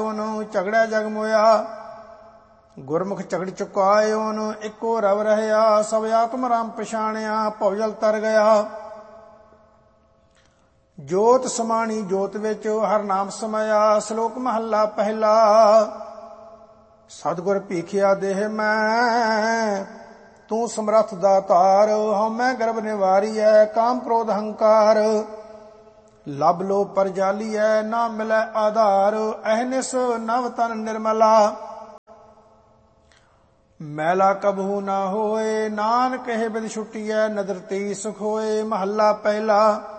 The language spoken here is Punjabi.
ਓਨ ਝਗੜਿਆ ਜਗ ਮੋਇਆ। ਗੁਰਮੁਖ ਝਗੜ ਚੁਕਾਏ ਓਨ ਇੱਕੋ ਰਵ ਰਹਿਆ। ਸਭ ਆਤਮ ਰਾਮ ਪਛਾਣਿਆ ਭਉ ਤਰ ਗਿਆ। ਜੋਤ ਸਮਾਣੀ ਜੋਤ ਵਿੱਚ ਹਰ ਨਾਮ ਸਮਾਇਆ। ਸ਼ਲੋਕ ਮਹੱਲਾ ਪਹਿਲਾ। ਸਤਿਗੁਰ ਭੀਖਿਆ ਦੇਹ ਮੈਂ ਤੂੰ ਸਮਰੱਥ ਦਾਤਾਰ। ਹਉਮੈ ਗਰਭ ਨਿਵਾਰੀਐ ਕਾਮ ਕ੍ਰੋਧ ਹੰਕਾਰ। ਲਬ ਲੋ ਪਰ ਜਾਲੀਐ ਨਾ ਮਿਲੈ ਆਧਾਰ। ਅਹਨਿਸ ਨਵ ਤਨ ਨਿਰਮਲਾ ਮੈਲਾ ਕਬਹੂ ਨਾ ਹੋਏ। ਨਾਨਕ ਇਹ ਬਿਦ ਛੁਟੀਐ ਨਦਰ ਤੀ ਸੁਖ ਹੋਏ। ਮਹੱਲਾ ਪਹਿਲਾ।